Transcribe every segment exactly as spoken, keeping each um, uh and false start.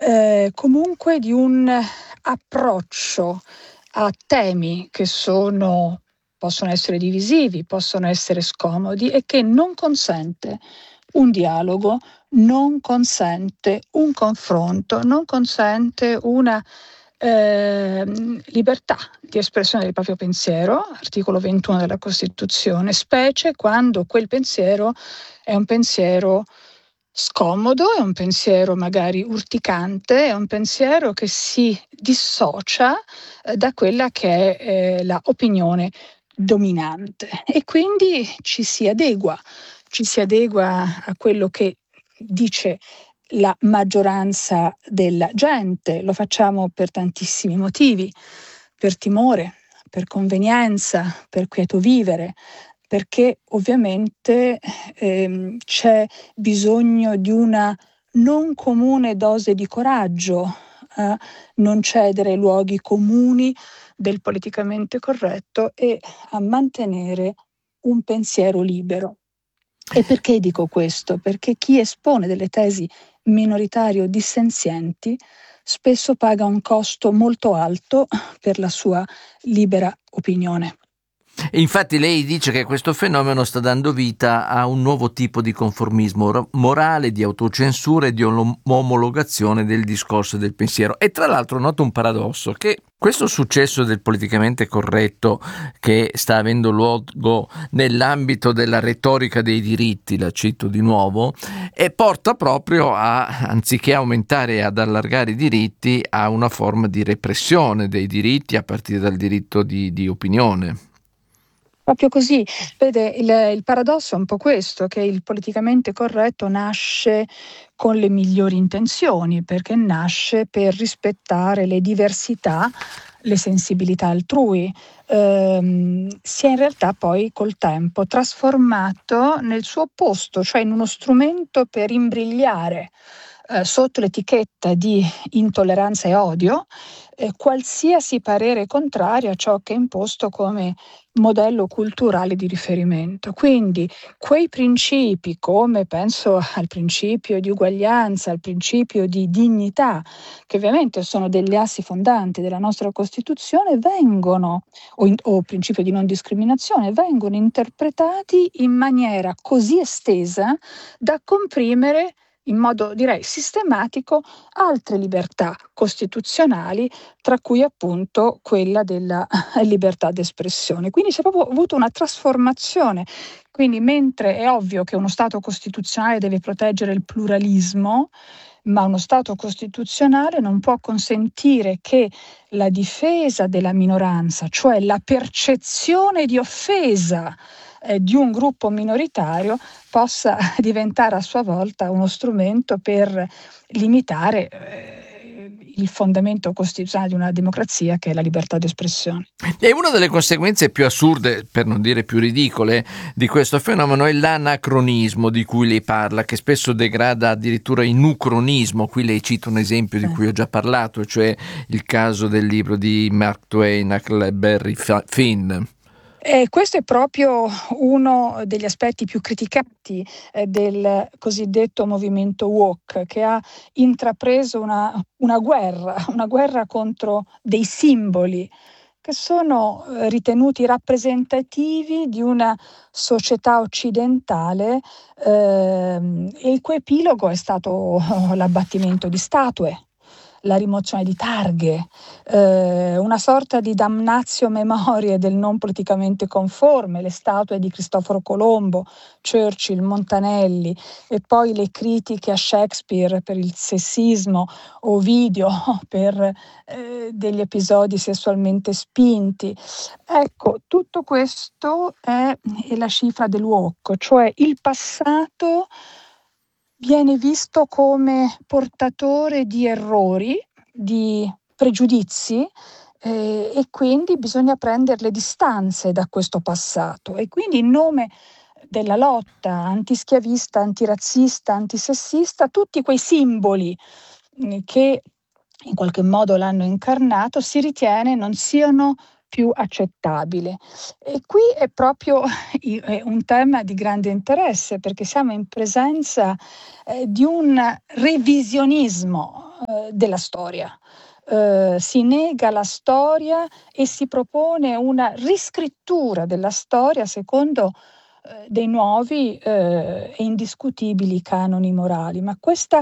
eh, comunque di un approccio a temi che sono, possono essere divisivi, possono essere scomodi e che non consente un dialogo, non consente un confronto, non consente una eh, libertà di espressione del proprio pensiero, articolo ventuno della Costituzione, specie quando quel pensiero è un pensiero scomodo, è un pensiero magari urticante, è un pensiero che si dissocia eh, da quella che è eh, la opinione dominante e quindi ci si adegua, ci si adegua a quello che dice la maggioranza della gente, lo facciamo per tantissimi motivi, per timore, per convenienza, per quieto vivere, perché ovviamente ehm, c'è bisogno di una non comune dose di coraggio a non cedere ai luoghi comuni del politicamente corretto e a mantenere un pensiero libero. E perché dico questo? Perché chi espone delle tesi minoritarie o dissenzienti spesso paga un costo molto alto per la sua libera opinione. E infatti lei dice che questo fenomeno sta dando vita a un nuovo tipo di conformismo morale, di autocensura e di omologazione del discorso e del pensiero. E tra l'altro noto un paradosso, che questo successo del politicamente corretto che sta avendo luogo nell'ambito della retorica dei diritti, la cito di nuovo, e porta proprio a, anziché aumentare e ad allargare i diritti, a una forma di repressione dei diritti a partire dal diritto di, di opinione. Proprio così, vede, il, il paradosso è un po' questo, che il politicamente corretto nasce con le migliori intenzioni, perché nasce per rispettare le diversità, le sensibilità altrui. Ehm, si è in realtà poi col tempo trasformato nel suo opposto, cioè in uno strumento per imbrigliare eh, sotto l'etichetta di intolleranza e odio eh, qualsiasi parere contrario a ciò che è imposto come modello culturale di riferimento. Quindi quei principi, come penso al principio di uguaglianza, al principio di dignità, che ovviamente sono degli assi fondanti della nostra Costituzione, vengono, o, in, o principio di non discriminazione, vengono interpretati in maniera così estesa da comprimere in modo direi sistematico altre libertà costituzionali, tra cui appunto quella della libertà d'espressione. Quindi si è proprio avuto una trasformazione. Quindi mentre è ovvio che uno Stato costituzionale deve proteggere il pluralismo, ma uno Stato costituzionale non può consentire che la difesa della minoranza, cioè la percezione di offesa eh, di un gruppo minoritario, possa diventare a sua volta uno strumento per limitare eh, il fondamento costituzionale di una democrazia, che è la libertà d'espressione. E una delle conseguenze più assurde, per non dire più ridicole, di questo fenomeno è l'anacronismo di cui lei parla, che spesso degrada addirittura in ucronismo. Qui lei cita un esempio di cui ho già parlato, cioè il caso del libro di Mark Twain, Huckleberry Finn. E questo è proprio uno degli aspetti più criticati eh, del cosiddetto movimento woke, che ha intrapreso una, una guerra, una guerra contro dei simboli che sono eh, ritenuti rappresentativi di una società occidentale ehm, e il cui epilogo è stato oh, l'abbattimento di statue, la rimozione di targhe, eh, una sorta di damnatio memoriae del non politicamente conforme, le statue di Cristoforo Colombo, Churchill, Montanelli, e poi le critiche a Shakespeare per il sessismo, Ovidio per eh, degli episodi sessualmente spinti. Ecco, tutto questo è, è la cifra del woke, cioè il passato viene visto come portatore di errori, di pregiudizi eh, e quindi bisogna prendere le distanze da questo passato e quindi in nome della lotta antischiavista, antirazzista, antisessista, tutti quei simboli mh, che in qualche modo l'hanno incarnato si ritiene non siano più accettabili. E qui è proprio è un tema di grande interesse perché siamo in presenza eh, di un revisionismo eh, della storia. Eh, si nega la storia e si propone una riscrittura della storia secondo eh, dei nuovi eh, e indiscutibili canoni morali. Ma questa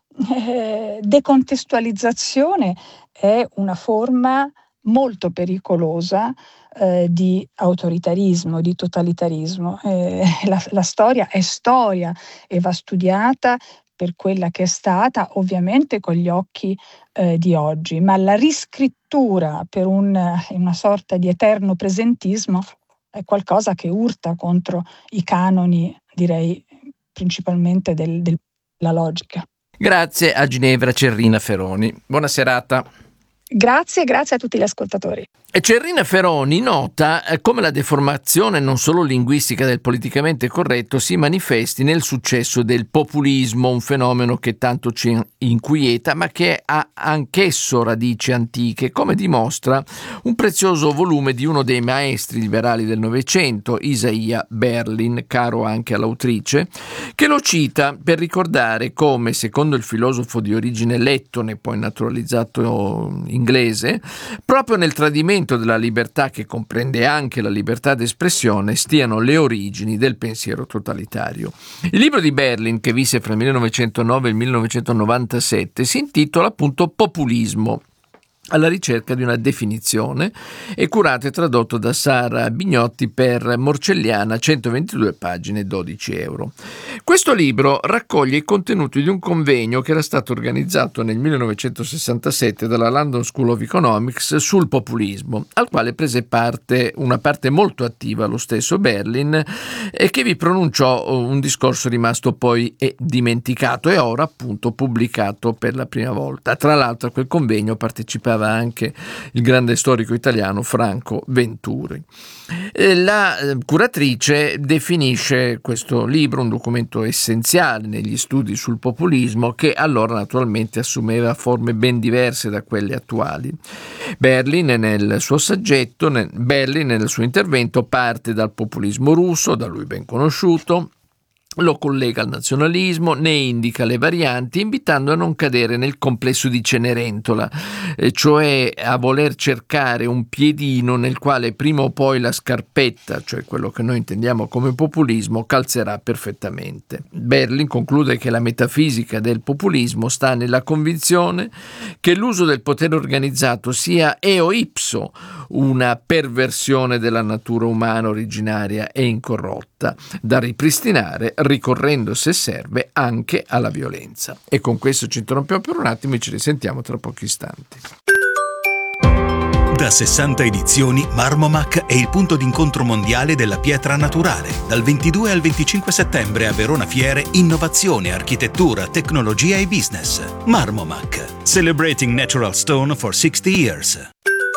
eh, decontestualizzazione è una forma molto pericolosa eh, di autoritarismo, di totalitarismo. Eh, la, la storia è storia e va studiata per quella che è stata, ovviamente con gli occhi eh, di oggi, ma la riscrittura per un, una sorta di eterno presentismo è qualcosa che urta contro i canoni, direi principalmente del, della logica. Grazie a Ginevra Cerrina Feroni. Buona serata. Grazie, grazie a tutti gli ascoltatori. E Cerrina Feroni nota come la deformazione non solo linguistica del politicamente corretto si manifesti nel successo del populismo, un fenomeno che tanto ci inquieta ma che ha anch'esso radici antiche, come dimostra un prezioso volume di uno dei maestri liberali del Novecento, Isaiah Berlin, caro anche all'autrice, che lo cita per ricordare come, secondo il filosofo di origine lettone, poi naturalizzato inglese, proprio nel tradimento della libertà, che comprende anche la libertà d'espressione, stiano le origini del pensiero totalitario. Il libro di Berlin, che visse fra il millenovecentonove e il millenovecentonovantasette, si intitola appunto Populismo, alla ricerca di una definizione, è curato e tradotto da Sara Bignotti per Morcelliana, centoventidue pagine, dodici euro. Questo libro raccoglie i contenuti di un convegno che era stato organizzato nel millenovecentosessantasette dalla London School of Economics sul populismo, al quale prese parte una parte molto attiva lo stesso Berlin, e che vi pronunciò un discorso rimasto poi dimenticato e ora appunto pubblicato per la prima volta. Tra l'altro a quel convegno partecipava anche il grande storico italiano Franco Venturi. La curatrice definisce questo libro un documento essenziale negli studi sul populismo, che allora naturalmente assumeva forme ben diverse da quelle attuali. Berlin nel suo saggetto, Berlin nel suo intervento parte dal populismo russo, da lui ben conosciuto, lo collega al nazionalismo, ne indica le varianti, invitando a non cadere nel complesso di Cenerentola, eh, cioè a voler cercare un piedino nel quale prima o poi la scarpetta, cioè quello che noi intendiamo come populismo, calzerà perfettamente. Berlin conclude che la metafisica del populismo sta nella convinzione che l'uso del potere organizzato sia eo ipso una perversione della natura umana originaria e incorrotta, da ripristinare ricorrendo, se serve, anche alla violenza. E con questo ci interrompiamo per un attimo e ci risentiamo tra pochi istanti. Da sessanta edizioni, Marmomac è il punto d'incontro mondiale della pietra naturale. Dal ventidue al venticinque settembre a Verona Fiere, innovazione, architettura, tecnologia e business. Marmomac, celebrating natural stone for sixty years.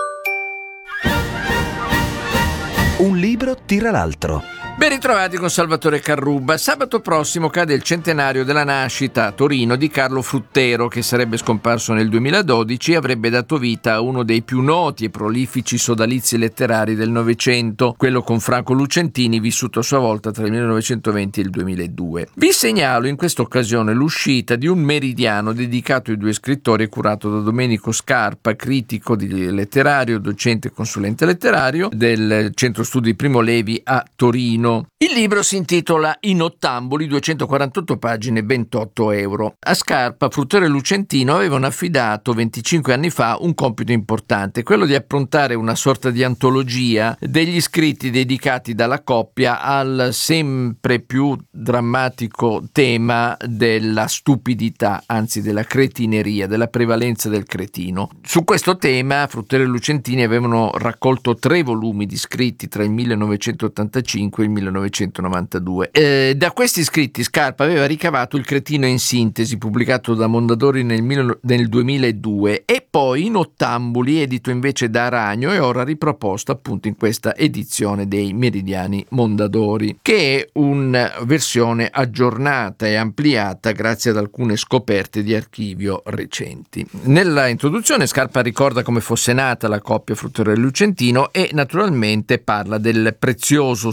Un libro tira l'altro. Ben ritrovati con Salvatore Carrubba. Sabato prossimo cade il centenario della nascita a Torino di Carlo Fruttero, che sarebbe scomparso nel duemiladodici e avrebbe dato vita a uno dei più noti e prolifici sodalizi letterari del Novecento, quello con Franco Lucentini, vissuto a sua volta tra il millenovecentoventi e il duemiladue. Vi segnalo in questa occasione l'uscita di un meridiano dedicato ai due scrittori, curato da Domenico Scarpa, critico di letterario, docente e consulente letterario del Centro Studi Primo Levi a Torino. Il libro si intitola I Nottambuli, duecentoquarantotto pagine, ventotto euro. A Scarpa, Fruttero e Lucentino avevano affidato venticinque anni fa un compito importante, quello di approntare una sorta di antologia degli scritti dedicati dalla coppia al sempre più drammatico tema della stupidità, anzi della cretineria, della prevalenza del cretino. Su questo tema Fruttero e Lucentini avevano raccolto tre volumi di scritti tra il millenovecentottantacinque e il millenovecentonovantadue. Eh, da questi scritti Scarpa aveva ricavato Il cretino in sintesi, pubblicato da Mondadori nel, mil- nel duemiladue, e poi I Nottambuli, edito invece da Aragno e ora riproposto appunto in questa edizione dei Meridiani Mondadori, che è una versione aggiornata e ampliata grazie ad alcune scoperte di archivio recenti. Nella introduzione Scarpa ricorda come fosse nata la coppia Fruttero e Lucentino e naturalmente parla del prezioso studio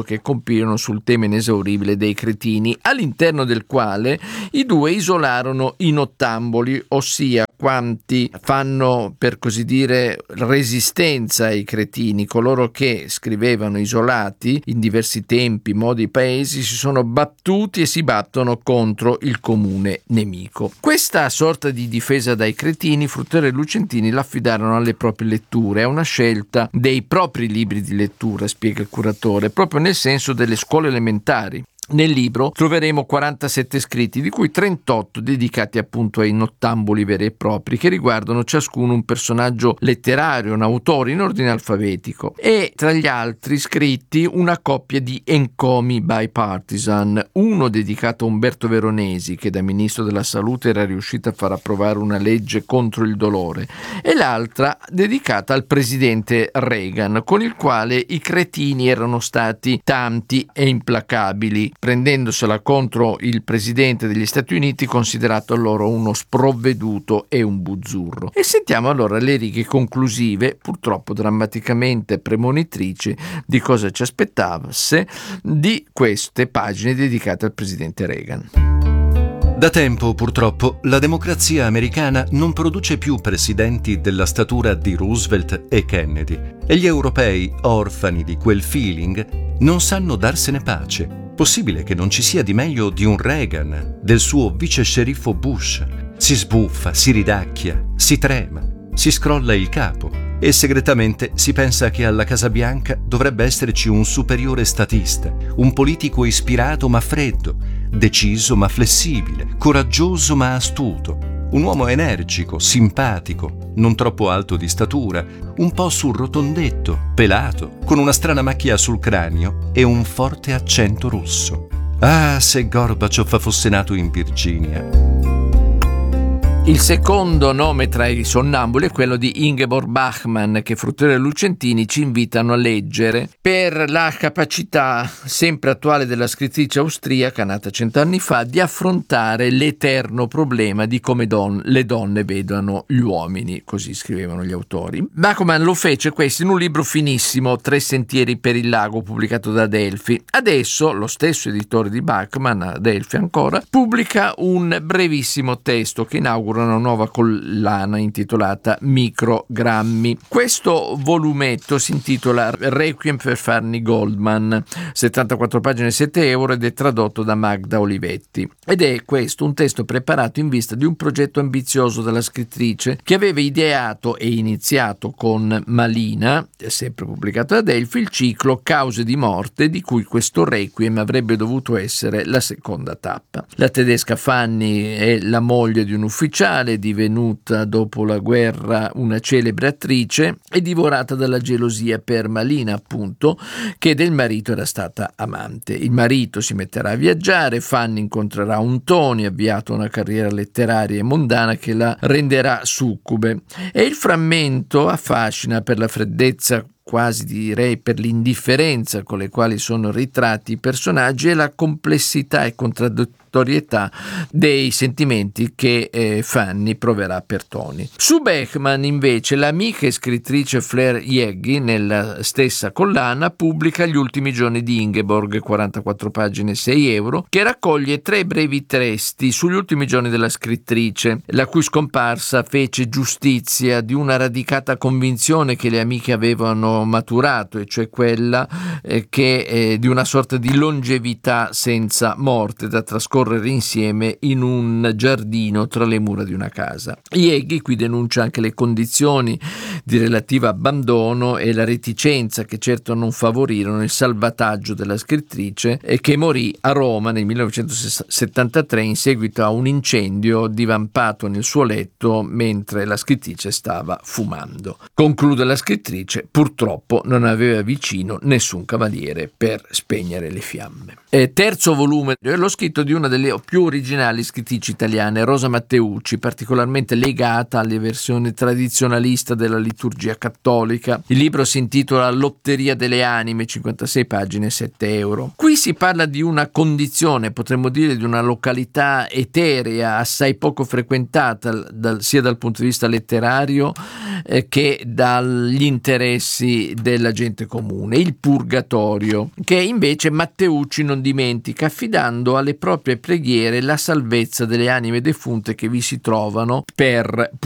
che compirono sul tema inesauribile dei cretini, all'interno del quale i due isolarono i nottamboli, ossia quanti fanno, per così dire, resistenza ai cretini, coloro che scrivevano isolati in diversi tempi, modi, paesi, si sono battuti e si battono contro il comune nemico. Questa sorta di difesa dai cretini Fruttero e Lucentini l'affidarono alle proprie letture, a una scelta dei propri libri di lettura, spiega il curatore, proprio nel senso delle scuole elementari. Nel libro troveremo quarantasette scritti, di cui trentotto dedicati appunto ai nottamboli veri e propri, che riguardano ciascuno un personaggio letterario, un autore in ordine alfabetico, e tra gli altri scritti una coppia di encomi bipartisan, uno dedicato a Umberto Veronesi, che da ministro della salute era riuscito a far approvare una legge contro il dolore, e l'altra dedicata al presidente Reagan, con il quale i cretini erano stati tanti e implacabili, prendendosela contro il presidente degli Stati Uniti, considerato loro uno sprovveduto e un buzzurro. E sentiamo allora le righe conclusive, purtroppo drammaticamente premonitrici, di cosa ci aspettasse di queste pagine dedicate al presidente Reagan. Da tempo, purtroppo, la democrazia americana non produce più presidenti della statura di Roosevelt e Kennedy, e gli europei, orfani di quel feeling, non sanno darsene pace. Possibile che non ci sia di meglio di un Reagan, del suo vice sceriffo Bush. Si sbuffa, si ridacchia, si trema, si scrolla il capo e segretamente si pensa che alla Casa Bianca dovrebbe esserci un superiore statista, un politico ispirato ma freddo, deciso ma flessibile, coraggioso ma astuto, un uomo energico, simpatico, non troppo alto di statura, un po' surrotondetto, pelato, con una strana macchia sul cranio e un forte accento russo. Ah, se Gorbaciov fosse nato in Virginia! Il secondo nome tra i sonnambuli è quello di Ingeborg Bachmann, che Fruttero e Lucentini ci invitano a leggere per la capacità sempre attuale della scrittrice austriaca, nata cent'anni fa, di affrontare l'eterno problema di come don- le donne vedono gli uomini, così scrivevano gli autori. Bachmann lo fece questo in un libro finissimo, Tre sentieri per il lago, pubblicato da Adelphi. Adesso lo stesso editore di Bachmann, Adelphi ancora, pubblica un brevissimo testo che inaugura una nuova collana intitolata Microgrammi. Questo volumetto si intitola Requiem per Fanny Goldman, settantaquattro pagine, sette euro, ed è tradotto da Magda Olivetti. Ed è questo un testo preparato in vista di un progetto ambizioso della scrittrice, che aveva ideato e iniziato con Malina, sempre pubblicato da Adelphi, il ciclo Cause di morte, di cui questo Requiem avrebbe dovuto essere la seconda tappa. La tedesca Fanny è la moglie di un ufficiale, divenuta dopo la guerra una celebre attrice e divorata dalla gelosia per Malina, appunto, che del marito era stata amante. Il marito si metterà a viaggiare, Fanny incontrerà un Tony avviato a una carriera letteraria e mondana che la renderà succube, e il frammento affascina per la freddezza, quasi direi per l'indifferenza con le quali sono ritratti i personaggi, e la complessità e contraddittorietà dei sentimenti che eh, Fanny proverà per Tony. Su Bachmann invece l'amica e scrittrice Claire Yeggi, nella stessa collana, pubblica Gli ultimi giorni di Ingeborg, quarantaquattro pagine, sei euro, che raccoglie tre brevi testi sugli ultimi giorni della scrittrice, la cui scomparsa fece giustizia di una radicata convinzione che le amiche avevano maturato, e cioè quella eh, che eh, di una sorta di longevità senza morte da trascorrere insieme in un giardino tra le mura di una casa. Yeghi qui denuncia anche le condizioni di relativo abbandono e la reticenza che certo non favorirono il salvataggio della scrittrice, e che morì a Roma nel millenovecentosettantatré in seguito a un incendio divampato nel suo letto mentre la scrittrice stava fumando. Conclude la scrittrice: purtroppo non aveva vicino nessun cavaliere per spegnere le fiamme. E terzo volume è lo scritto di una delle più originali scrittrici italiane, Rosa Matteucci, particolarmente legata alle versioni tradizionalista della liturgia cattolica. Il libro si intitola L'Otteria delle Anime, cinquantasei pagine, sette euro. Qui si parla di una condizione, potremmo dire di una località eterea, assai poco frequentata dal, sia dal punto di vista letterario eh, che dagli interessi della gente comune. Il purgatorio, che invece Matteucci non dimentica, affidando alle proprie preghiere la salvezza delle anime defunte che vi si trovano per